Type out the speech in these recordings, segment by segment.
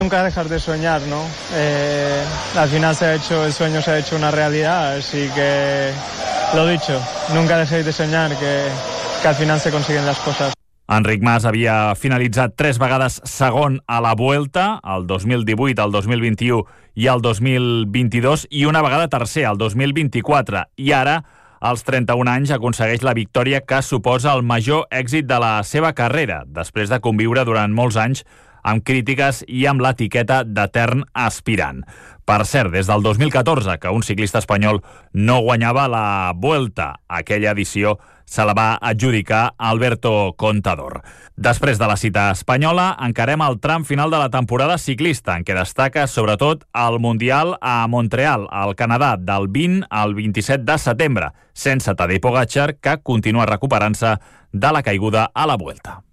Nunca dejar de soñar, ¿no? Al final el sueño se ha hecho una realidad, así que lo dicho, nunca dejéis de soñar, que al final se consiguen las cosas. Enric Mas havia finalitzat 3 vegades segon a la Vuelta, el 2018, el 2021 i el 2022, i una vegada tercer, el 2024. I ara, als 31 anys, aconsegueix la victòria que suposa el major èxit de la seva carrera, després de conviure durant molts anys amb crítiques i amb l'etiqueta d'etern aspirant. Per cert, des del 2014, que un ciclista espanyol no guanyava la Vuelta. Aquella edició se la va adjudicar Alberto Contador. Després de la cita espanyola, encarem el tram final de la temporada ciclista, en què destaca sobretot el Mundial a Montreal, al Canadà, del 20 al 27 de setembre, sense Tadej Pogačar, que continua recuperant-se de la caiguda a la Vuelta.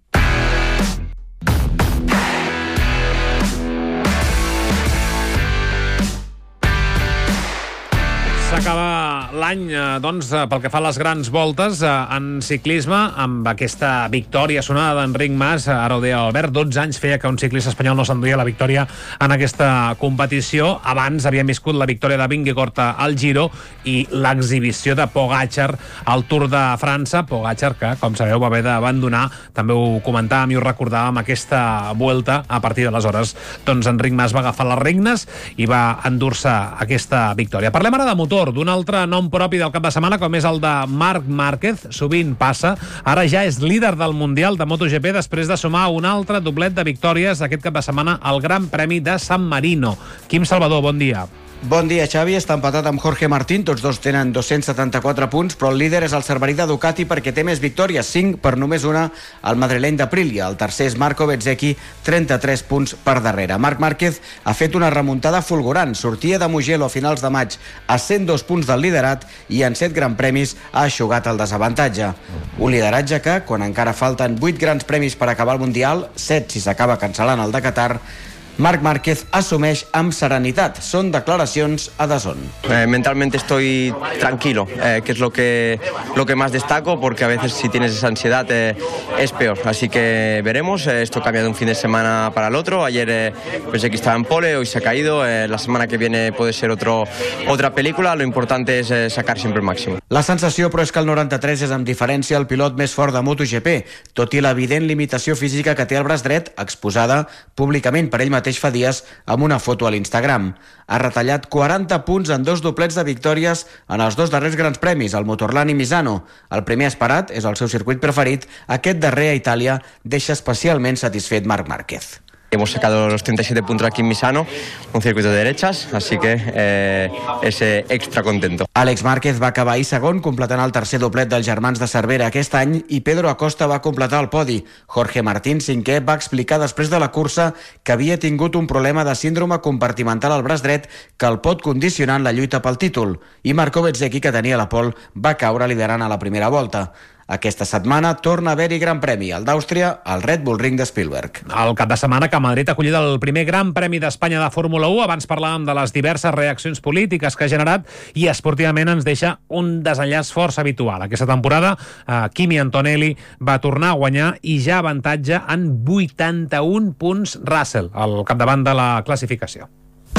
S'acaba l'any, doncs, pel que fa a les grans voltes en ciclisme, amb aquesta victòria sonada d'Enric Mas. Ara ho deia Albert, 12 anys feia que un ciclista espanyol no s'enduia la victòria en aquesta competició. Abans havíem viscut la victòria de Vingegaard al Giro i l'exhibició de Pogačar al Tour de França. Pogačar, que, com sabeu, va haver d'abandonar, també ho comentàvem i ho recordàvem, aquesta Vuelta. A partir d'aleshores, doncs, Enric Mas va agafar les regnes i va endur-se aquesta victòria. Parlem ara de motor, d'un altre nom propi del cap de setmana, com és el de Marc Márquez. Sovint passa, ara ja és líder del Mundial de MotoGP després de sumar un altre doblet de victòries aquest cap de setmana al Gran Premi de San Marino. Quim Salvador, bon dia. Bon dia, Xavi. Està empatat amb Jorge Martín. Tots dos tenen 274 punts, però el líder és el cerverí de Ducati perquè té més victòries, 5 per només una al madrileny d'Aprilia. El tercer és Marco Bezzecchi, 33 punts per darrere. Marc Márquez ha fet una remuntada fulgurant. Sortia de Mugello a finals de maig a 102 punts del liderat i en 7 grans premis ha eixugat el desavantatge. Un lideratge que, quan encara falten 8 grans premis per acabar el Mundial, 7 si s'acaba cancel·lant el de Qatar, Marc Márquez asumeix amb serenitat. Son declaracions a DAZN. Mentalmente estoy tranquilo, que es lo que más destaco, porque a veces si tienes esa ansiedad es peor. Así que veremos, esto cambia de un fin de semana para el otro. Ayer pensé que estaba en pole, hoy se ha caído. La semana que viene puede ser otra película. Lo importante es sacar siempre el máximo. La sensació, però, és que el 93 és amb diferència el pilot més fort de MotoGP, tot i l'evident limitació física que té el braç dret, exposada públicament per ell mateix fa dies amb una foto a l'Instagram. Ha retallat 40 punts en 2 doblets de victòries en els 2 darrers grans premis, el Motorland i Misano. El primer esperat és el seu circuit preferit. Aquest darrer a Itàlia deixa especialment satisfet Marc Márquez. Hemos sacado los 37 puntos aquí en Misano, un circuito de derechas, así que es extra contento. Àlex Márquez va acabar ahir segon, completant el tercer doblet dels germans de Cervera aquest any, i Pedro Acosta va completar el podi. Jorge Martín, cinquè, va explicar després de la cursa que havia tingut un problema de síndrome compartimental al braç dret que el pot condicionar en la lluita pel títol. I Marco Bezzecchi, que tenia la pole, va caure liderant a la primera volta. Aquesta setmana torna a haver-hi Gran Premi, el d'Àustria, al Red Bull Ring de Spielberg. El cap de setmana que Madrid ha acollit el primer Gran Premi d'Espanya de Fórmula 1. Abans parlàvem de les diverses reaccions polítiques que ha generat i esportivament ens deixa un desenllaç força habitual. Aquesta temporada Kimi Antonelli va tornar a guanyar i ja avantatge en 81 punts Russell, al capdavant de la classificació.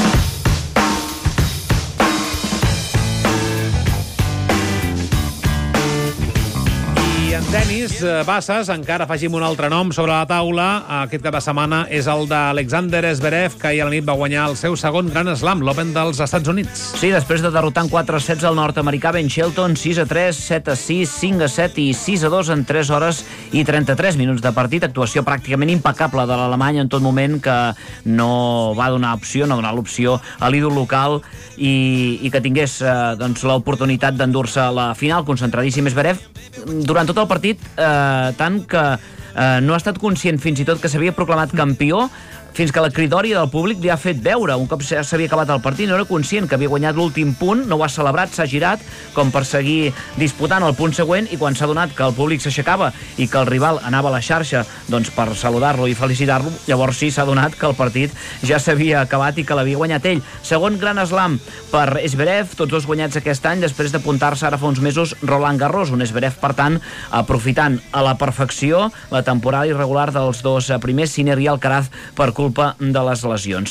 En tenis, Bassas, encara afegim un altre nom sobre la taula. Aquest cap de setmana és el d'Alexander Zverev, que ahir a la nit va guanyar el seu segon Grand Slam, l'Open dels Estats Units. Sí, després de derrotar en 4 sets el nord-americà Ben Shelton, 6-3, 7-6, 5-7 i 6-2 en 3 hores i 33 minuts de partit. Actuació pràcticament impecable de l'alemany en tot moment, que no va donar opció, no donar l'opció a l'ídol local i que tingués doncs, l'oportunitat d'endur-se a la final. Concentradíssim Zverev durant tot el partit, tant que no ha estat conscient fins i tot que s'havia proclamat campió, fins que la cridòria del públic li ha fet veure, un cop s'havia acabat el partit, no era conscient que havia guanyat l'últim punt, no ho ha celebrat, s'ha girat com per seguir disputant el punt següent, i quan s'ha donat que el públic s'aixecava i que el rival anava a la xarxa doncs, per saludar-lo i felicitar-lo, llavors sí s'ha donat que el partit ja s'havia acabat i que l'havia guanyat ell. Segon Grand Slam per Zverev, tots dos guanyats aquest any, després d'apuntar-se ara fa uns mesos Roland Garros, un Zverev, per tant, aprofitant a la perfecció la temporada irregular dels dos primers, Sinner i Alcaraz, per culpa de les lesions.